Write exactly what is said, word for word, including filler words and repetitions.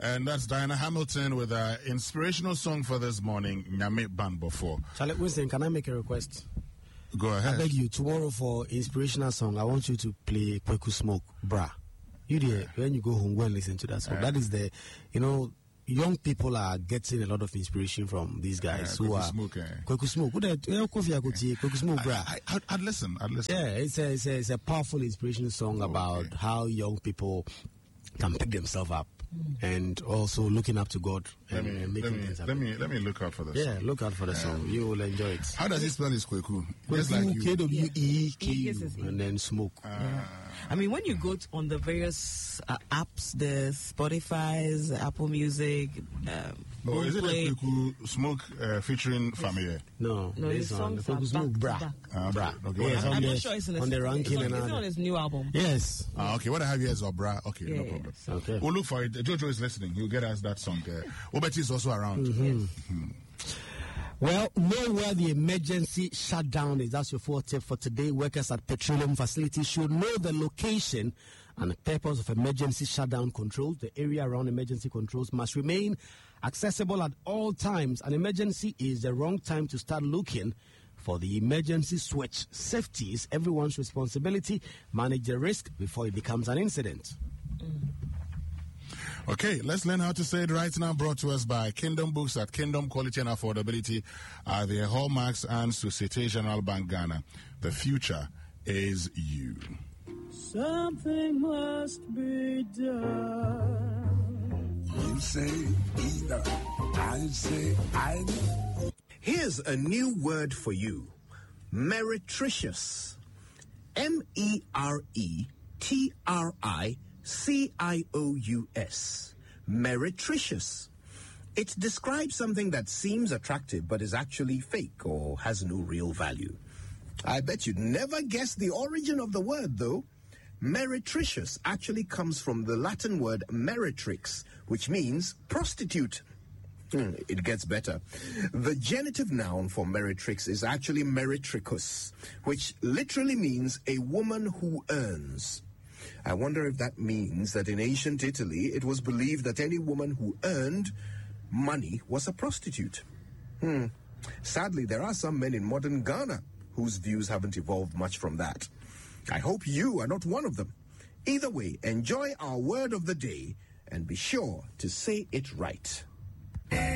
And that's Diana Hamilton with an inspirational song for this morning, Nyame Ban Before. Charlie Winston, can I make a request? Go ahead. I beg you, tomorrow for inspirational song, I want you to play Kweku Smoke, Bra. You there, when you go home, go and listen to that song. Uh, that is the, you know, young people are getting a lot of inspiration from these guys uh, who are Smoke, eh? Kweku Smoke. Kweku Smoke, Bra. I, I, I'd listen. I'd listen. Yeah, it's a, it's a, it's a powerful inspirational song oh, about okay. how young people can pick themselves up mm. and also looking up to God and, let me, and making let me, things happen. Let me let me look out for the yeah, song. look out for the yeah. song. You will enjoy it. How does he spell his Kweku? Just like you. K W E K U and then smoke. Uh, yeah. I mean, when you go t- on the various uh, apps, the Spotify's, Apple Music, um, oh, is it a Kweku Smoke uh, featuring Family? No, no, his songs are Smoke, Bra. Uh, Bra. Okay. Yes, I'm on not the, sure it's in on the ranking it's and on, on his new album. Yes. Ah, okay. What I have here is Bra. Okay, yeah, no problem. Yeah, okay. We'll look for it. Jojo is listening. He'll get us that song. Uh, Obeti is also around. Mm-hmm. Yes. Mm-hmm. Well, know where the emergency shutdown is. That's your fourth tip for today. Workers at petroleum facilities should know the location and the purpose of emergency shutdown controls. The area around emergency controls must remain accessible at all times. An emergency is the wrong time to start looking for the emergency switch. Safety is everyone's responsibility. Manage the risk before it becomes an incident. Mm. Okay, let's learn how to say it right now. Brought to us by Kingdom Books. At Kingdom, quality and affordability are their hallmarks, and Societe Generale Bank Ghana. The future is you. Something must be done. You say either. I say either. Here's a new word for you. Meretricious. M E R E T R I C I O U S. Meretricious. It describes something that seems attractive but is actually fake or has no real value. I bet you'd never guess the origin of the word, though. Meretricious actually comes from the Latin word meretrix, which means prostitute. Hmm, it gets better. The genitive noun for meretrix is actually meretricus, which literally means a woman who earns. I wonder if that means that in ancient Italy, it was believed that any woman who earned money was a prostitute. Hmm. Sadly, there are some men in modern Ghana whose views haven't evolved much from that. I hope you are not one of them. Either way, enjoy our word of the day and be sure to say it right.